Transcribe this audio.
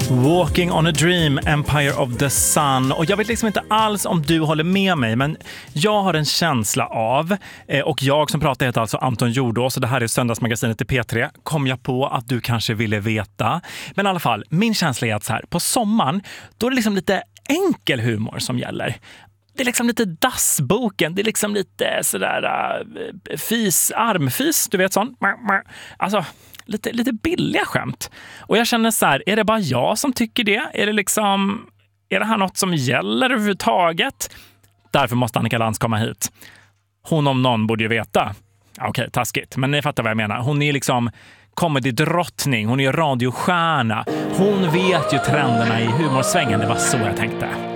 Walking on a Dream, Empire of the Sun. Och jag vet liksom inte alls om du håller med mig, men jag har en känsla av, och jag som pratar heter alltså Anton Jordås, och det här är söndagsmagasinet i P3, kom jag på att du kanske ville veta. Men i alla fall, min känsla är att så här, på sommaren, då är det liksom lite enkel humor som gäller. Det är liksom lite dassboken, det är liksom lite sådär armfis, du vet sån. Alltså, lite billiga skämt. Och jag känner så här, är det bara jag som tycker det? Är det här något som gäller överhuvudtaget? Därför måste Annika Lantz komma hit. Hon om någon borde ju veta. Okej, taskigt, men ni fattar vad jag menar. Hon är liksom comedy-drottning, hon är radiostjärna. Hon vet ju trenderna i humorsvängen, det var så jag tänkte.